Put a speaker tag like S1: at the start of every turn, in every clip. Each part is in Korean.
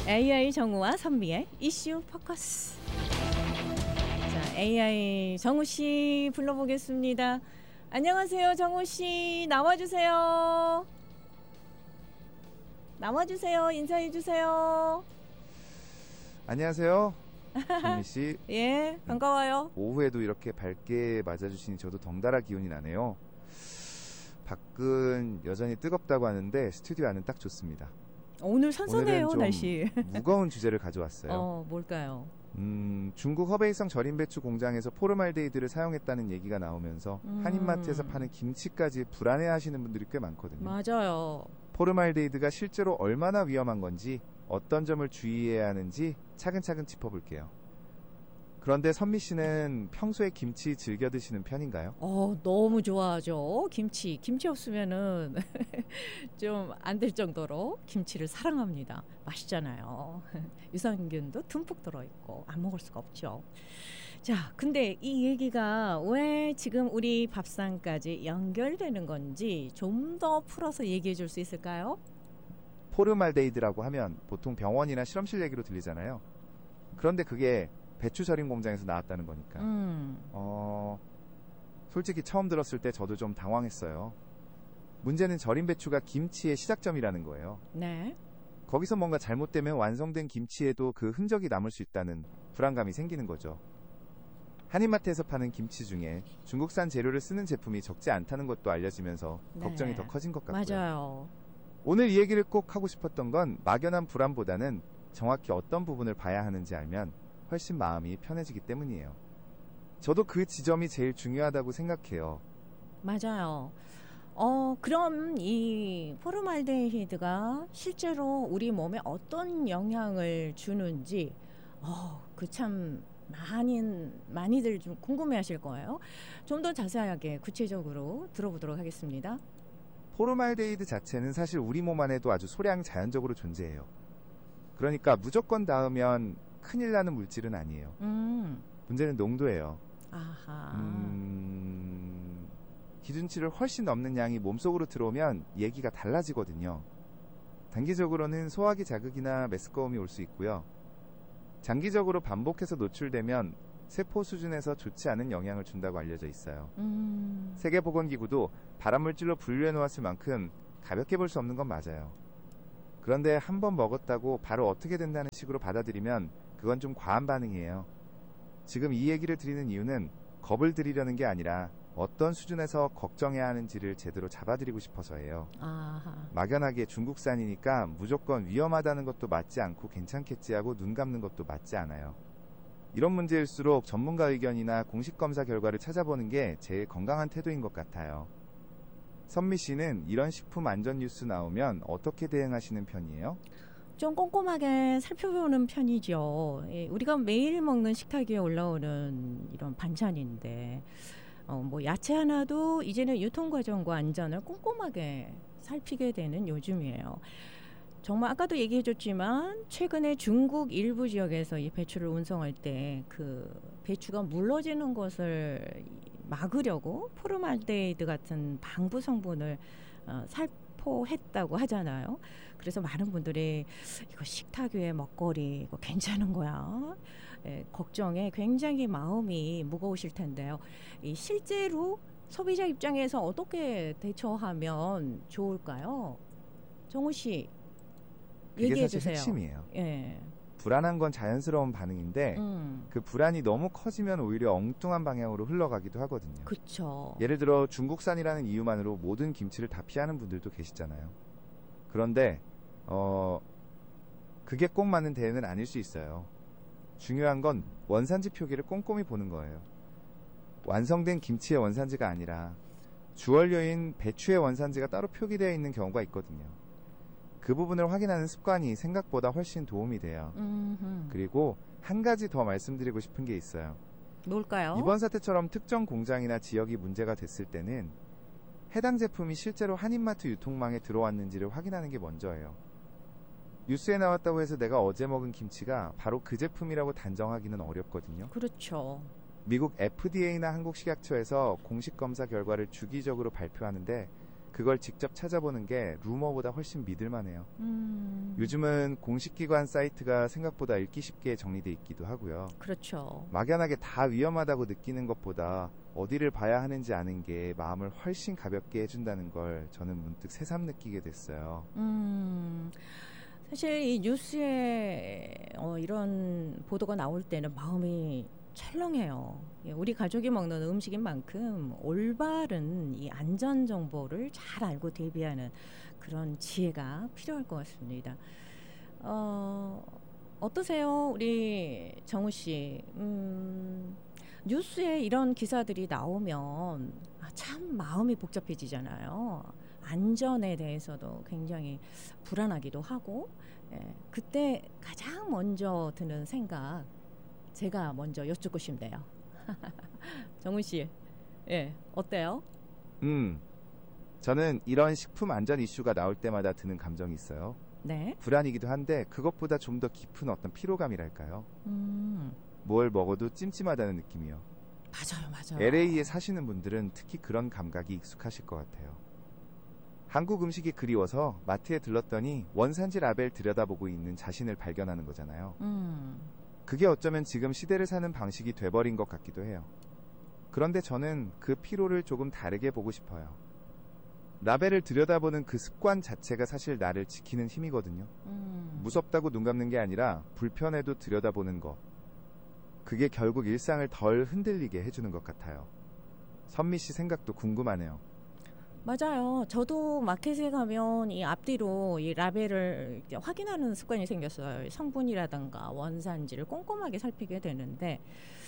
S1: AI 정우와 선미의 이슈 포커스. 자, AI 정우 씨 불러보겠습니다. 안녕하세요, 정우 씨. 나와주세요. 나와주세요. 인사해주세요.
S2: 안녕하세요, 선미 씨.
S1: 예, 반가워요.
S2: 오후에도 이렇게 밝게 맞아주시니 저도 덩달아 기운이 나네요. 밖은 여전히 뜨겁다고 하는데 스튜디오 안은 딱 좋습니다.
S1: 오늘 선선해요,
S2: 오늘은 좀
S1: 날씨.
S2: 무거운 주제를 가져왔어요.
S1: 뭘까요?
S2: 중국 허베이성 절임배추 공장에서 포르말데히드를 사용했다는 얘기가 나오면서 한인마트에서 파는 김치까지 불안해하시는 분들이 꽤 많거든요.
S1: 맞아요.
S2: 포르말데히드가 실제로 얼마나 위험한 건지, 어떤 점을 주의해야 하는지 차근차근 짚어볼게요. 그런데 선미 씨는 평소에 김치 즐겨 드시는 편인가요?
S1: 너무 좋아하죠. 김치 없으면은 좀 안 될 정도로 김치를 사랑합니다. 맛있잖아요. 유산균도 듬뿍 들어있고 안 먹을 수가 없죠. 자, 근데 이 얘기가 왜 지금 우리 밥상까지 연결되는 건지 좀 더 풀어서 얘기해 줄 수 있을까요?
S2: 포르말데히드라고 하면 보통 병원이나 실험실 얘기로 들리잖아요. 그런데 그게 배추 절임 공장에서 나왔다는 거니까. 솔직히 처음 들었을 때 저도 좀 당황했어요. 문제는 절임 배추가 김치의 시작점이라는 거예요.
S1: 네.
S2: 거기서 뭔가 잘못되면 완성된 김치에도 그 흔적이 남을 수 있다는 불안감이 생기는 거죠. 한인마트에서 파는 김치 중에 중국산 재료를 쓰는 제품이 적지 않다는 것도 알려지면서 걱정이 더 커진 것 같고요.
S1: 맞아요.
S2: 오늘 이 얘기를 꼭 하고 싶었던 건 막연한 불안보다는 정확히 어떤 부분을 봐야 하는지 알면 훨씬 마음이 편해지기 때문이에요. 저도 그 지점이 제일 중요하다고 생각해요.
S1: 맞아요. 그럼 이 포르말데히드가 실제로 우리 몸에 어떤 영향을 주는지 그 참 많이들 좀 궁금해하실 거예요. 좀 더 자세하게 구체적으로 들어보도록 하겠습니다.
S2: 포르말데히드 자체는 사실 우리 몸 안에도 아주 소량 자연적으로 존재해요. 그러니까 무조건 닿으면 큰일 나는 물질은 아니에요. 문제는 농도예요.
S1: 아하.
S2: 기준치를 훨씬 넘는 양이 몸속으로 들어오면 얘기가 달라지거든요. 단기적으로는 소화기 자극이나 메스꺼움이 올 수 있고요. 장기적으로 반복해서 노출되면 세포 수준에서 좋지 않은 영향을 준다고 알려져 있어요. 세계보건기구도 발암물질로 분류해 놓았을 만큼 가볍게 볼 수 없는 건 맞아요. 그런데 한 번 먹었다고 바로 어떻게 된다는 식으로 받아들이면 그건 좀 과한 반응이에요. 지금 이 얘기를 드리는 이유는 겁을 드리려는 게 아니라 어떤 수준에서 걱정해야 하는지를 제대로 잡아드리고 싶어서예요.
S1: 아하.
S2: 막연하게 중국산이니까 무조건 위험하다는 것도 맞지 않고 괜찮겠지 하고 눈 감는 것도 맞지 않아요. 이런 문제일수록 전문가 의견이나 공식 검사 결과를 찾아보는 게 제일 건강한 태도인 것 같아요. 선미 씨는 이런 식품 안전 뉴스 나오면 어떻게 대응하시는 편이에요?
S1: 좀 꼼꼼하게 살펴보는 편이죠. 우리가 매일 먹는 식탁 위에 올라오는 이런 반찬인데 뭐 야채 하나도 이제는 유통 과정과 안전을 꼼꼼하게 살피게 되는 요즘이에요. 정말 아까도 얘기해줬지만 최근에 중국 일부 지역에서 이 배추를 운송할 때 그 배추가 물러지는 것을 막으려고 포르말데히드 같은 방부 성분을 살포했다고 하잖아요. 그래서 많은 분들이 이거 식탁 위에 먹거리 이거 괜찮은 거야? 걱정에 굉장히 마음이 무거우실 텐데요. 실제로 소비자 입장에서 어떻게 대처하면 좋을까요? 정우 씨, 얘기해
S2: 사실
S1: 주세요.
S2: 핵심이에요.
S1: 예.
S2: 불안한 건 자연스러운 반응인데 그 불안이 너무 커지면 오히려 엉뚱한 방향으로 흘러가기도 하거든요.
S1: 그렇죠.
S2: 예를 들어 중국산이라는 이유만으로 모든 김치를 다 피하는 분들도 계시잖아요. 그런데 그게 꼭 맞는 대응은 아닐 수 있어요. 중요한 건 원산지 표기를 꼼꼼히 보는 거예요. 완성된 김치의 원산지가 아니라 주원료인 배추의 원산지가 따로 표기되어 있는 경우가 있거든요. 그 부분을 확인하는 습관이 생각보다 훨씬 도움이 돼요. 그리고 한 가지 더 말씀드리고 싶은 게 있어요.
S1: 뭘까요?
S2: 이번 사태처럼 특정 공장이나 지역이 문제가 됐을 때는 해당 제품이 실제로 한인마트 유통망에 들어왔는지를 확인하는 게 먼저예요. 뉴스에 나왔다고 해서 내가 어제 먹은 김치가 바로 그 제품이라고 단정하기는 어렵거든요.
S1: 그렇죠.
S2: 미국 FDA나 한국식약처에서 공식 검사 결과를 주기적으로 발표하는데 그걸 직접 찾아보는 게 루머보다 훨씬 믿을만해요. 요즘은 공식기관 사이트가 생각보다 읽기 쉽게 정리돼 있기도 하고요.
S1: 그렇죠.
S2: 막연하게 다 위험하다고 느끼는 것보다 어디를 봐야 하는지 아는 게 마음을 훨씬 가볍게 해준다는 걸 저는 문득 새삼 느끼게 됐어요.
S1: 사실 이 뉴스에 이런 보도가 나올 때는 마음이 철렁해요. 예, 우리 가족이 먹는 음식인 만큼 올바른 이 안전 정보를 잘 알고 대비하는 그런 지혜가 필요할 것 같습니다. 어떠세요, 우리 정우 씨? 뉴스에 이런 기사들이 나오면 참 마음이 복잡해지잖아요. 안전에 대해서도 굉장히 불안하기도 하고, 예, 그때 가장 먼저 드는 생각 제가 먼저 여쭙고 싶네요. 정훈 씨, 예, 어때요?
S2: 저는 이런 식품 안전 이슈가 나올 때마다 드는 감정이 있어요.
S1: 네.
S2: 불안이기도 한데 그것보다 좀 더 깊은 어떤 피로감이랄까요. 뭘 먹어도 찜찜하다는 느낌이요.
S1: 맞아요.
S2: LA에 사시는 분들은 특히 그런 감각이 익숙하실 것 같아요. 한국 음식이 그리워서 마트에 들렀더니 원산지 라벨 들여다보고 있는 자신을 발견하는 거잖아요. 그게 어쩌면 지금 시대를 사는 방식이 돼버린 것 같기도 해요. 그런데 저는 그 피로를 조금 다르게 보고 싶어요. 라벨을 들여다보는 그 습관 자체가 사실 나를 지키는 힘이거든요. 무섭다고 눈 감는 게 아니라 불편해도 들여다보는 것. 그게 결국 일상을 덜 흔들리게 해주는 것 같아요. 선미 씨 생각도 궁금하네요.
S1: 맞아요. 저도 마켓에 가면 이 앞뒤로 이 라벨을 이제 확인하는 습관이 생겼어요. 성분이라든가 원산지를 꼼꼼하게 살피게 되는데,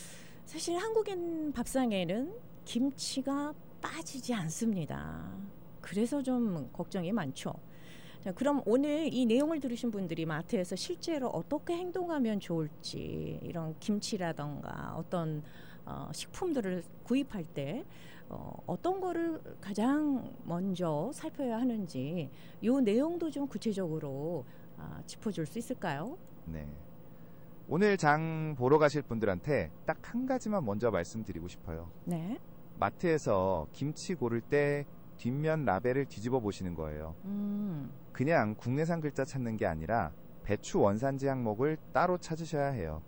S1: 사실 한국인 밥상에는 김치가 빠지지 않습니다. 그래서 좀 걱정이 많죠. 자, 그럼 오늘 이 내용을 들으신 분들이 마트에서 실제로 어떻게 행동하면 좋을지, 이런 김치라든가 어떤 식품들을 구입할 때 어떤 거를 가장 먼저 살펴야 하는지, 이 내용도 좀 구체적으로 짚어줄 수 있을까요?
S2: 네. 오늘 장 보러 가실 분들한테 딱 한 가지만 먼저 말씀드리고 싶어요.
S1: 네.
S2: 마트에서 김치 고를 때 뒷면 라벨을 뒤집어 보시는 거예요. 그냥 국내산 글자 찾는 게 아니라 배추 원산지 항목을 따로 찾으셔야 해요.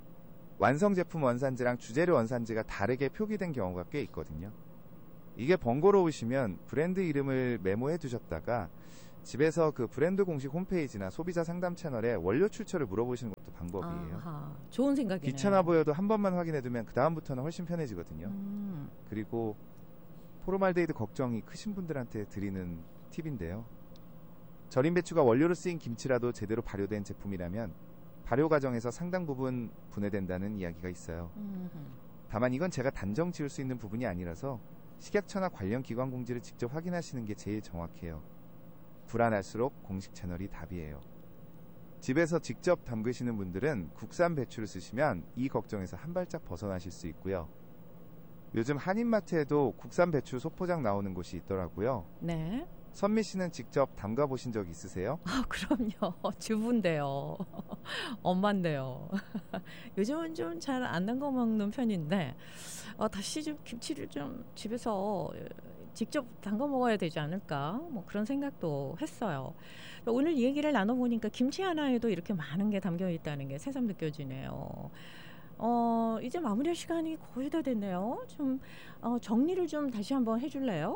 S2: 완성 제품 원산지랑 주재료 원산지가 다르게 표기된 경우가 꽤 있거든요. 이게 번거로우시면 브랜드 이름을 메모해 두셨다가 집에서 그 브랜드 공식 홈페이지나 소비자 상담 채널에 원료 출처를 물어보시는 것도 방법이에요.
S1: 아하, 좋은 생각이네요.
S2: 귀찮아 보여도 한 번만 확인해 두면 그 다음부터는 훨씬 편해지거든요. 그리고 포르말데이드 걱정이 크신 분들한테 드리는 팁인데요. 절임 배추가 원료로 쓰인 김치라도 제대로 발효된 제품이라면 발효 과정에서 상당 부분 분해된다는 이야기가 있어요. 다만 이건 제가 단정 지을 수 있는 부분이 아니라서 식약처나 관련 기관 공지를 직접 확인하시는 게 제일 정확해요. 불안할수록 공식 채널이 답이에요. 집에서 직접 담그시는 분들은 국산 배추를 쓰시면 이 걱정에서 한 발짝 벗어나실 수 있고요. 요즘 한인마트에도 국산 배추 소포장 나오는 곳이 있더라고요.
S1: 네.
S2: 선미 씨는 직접 담가 보신 적 있으세요?
S1: 그럼요. 주부인데요. 엄마인데요. 요즘은 좀 잘 안 담가 먹는 편인데, 다시 좀 김치를 좀 집에서 직접 담가 먹어야 되지 않을까, 뭐 그런 생각도 했어요. 오늘 얘기를 나눠보니까 김치 하나에도 이렇게 많은 게 담겨 있다는 게 새삼 느껴지네요. 이제 마무리할 시간이 거의 다 됐네요. 좀 정리를 좀 다시 한번 해줄래요?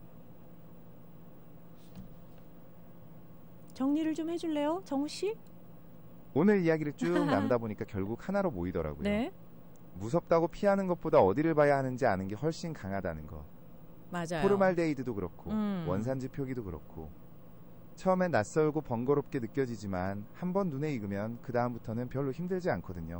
S1: 정리를 좀 해줄래요, 정우 씨?
S2: 오늘 이야기를 쭉 나누다 보니까 결국 하나로 모이더라고요.
S1: 네.
S2: 무섭다고 피하는 것보다 어디를 봐야 하는지 아는 게 훨씬 강하다는 거.
S1: 맞아요.
S2: 포르말데이드도 그렇고 원산지 표기도 그렇고 처음엔 낯설고 번거롭게 느껴지지만 한번 눈에 익으면 그 다음부터는 별로 힘들지 않거든요.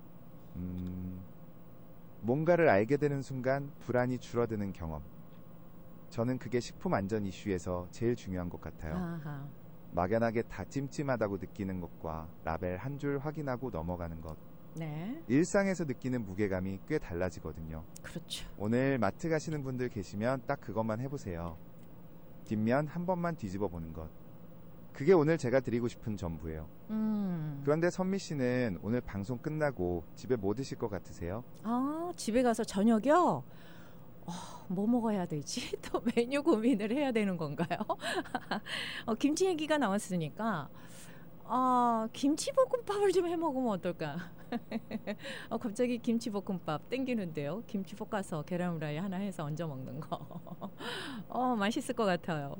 S2: 뭔가를 알게 되는 순간 불안이 줄어드는 경험. 저는 그게 식품 안전 이슈에서 제일 중요한 것 같아요.
S1: 아하.
S2: 막연하게 다 찜찜하다고 느끼는 것과 라벨 한 줄 확인하고 넘어가는 것.
S1: 네.
S2: 일상에서 느끼는 무게감이 꽤 달라지거든요.
S1: 그렇죠.
S2: 오늘 마트 가시는 분들 계시면 딱 그것만 해보세요. 뒷면 한 번만 뒤집어 보는 것. 그게 오늘 제가 드리고 싶은 전부예요. 그런데 선미 씨는 오늘 방송 끝나고 집에 뭐 드실 것 같으세요?
S1: 집에 가서 저녁이요? 뭐 먹어야 되지? 또 메뉴 고민을 해야 되는 건가요? 김치 얘기가 나왔으니까 김치볶음밥을 좀 해 먹으면 어떨까? 갑자기 김치볶음밥 땡기는데요. 김치 볶아서 계란 후라이 하나 해서 얹어 먹는 거. 맛있을 것 같아요.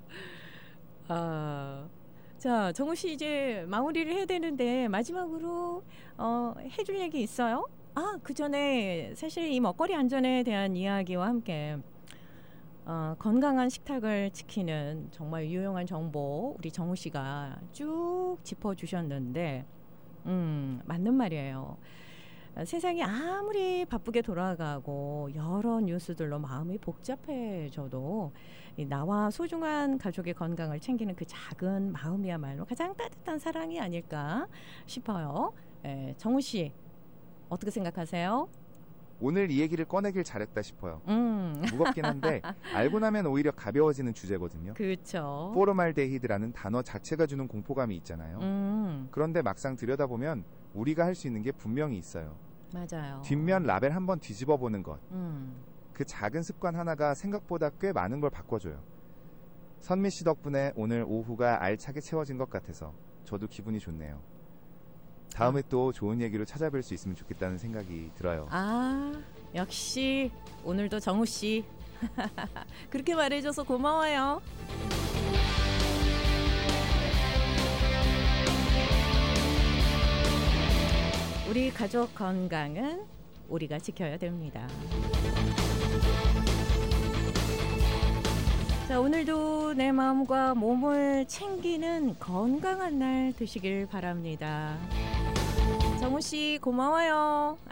S1: 자, 정우 씨 이제 마무리를 해야 되는데 마지막으로 해줄 얘기 있어요? 그 전에 사실 이 먹거리 안전에 대한 이야기와 함께 건강한 식탁을 지키는 정말 유용한 정보 우리 정우 씨가 쭉 짚어주셨는데 맞는 말이에요. 세상이 아무리 바쁘게 돌아가고 여러 뉴스들로 마음이 복잡해져도 나와 소중한 가족의 건강을 챙기는 그 작은 마음이야말로 가장 따뜻한 사랑이 아닐까 싶어요. 정우 씨 어떻게 생각하세요?
S2: 오늘 이 얘기를 꺼내길 잘했다 싶어요. 무겁긴 한데 알고 나면 오히려 가벼워지는 주제거든요.
S1: 그렇죠.
S2: 포르말데히드라는 단어 자체가 주는 공포감이 있잖아요. 그런데 막상 들여다보면 우리가 할 수 있는 게 분명히 있어요.
S1: 맞아요.
S2: 뒷면 라벨 한번 뒤집어 보는 것. 그 작은 습관 하나가 생각보다 꽤 많은 걸 바꿔줘요. 선미 씨 덕분에 오늘 오후가 알차게 채워진 것 같아서 저도 기분이 좋네요. 다음에 또 좋은 얘기로 찾아뵐 수 있으면 좋겠다는 생각이 들어요.
S1: 역시 오늘도 정우 씨 그렇게 말해줘서 고마워요. 우리 가족 건강은 우리가 지켜야 됩니다. 자, 오늘도 내 마음과 몸을 챙기는 건강한 날 되시길 바랍니다. 정우 씨 고마워요.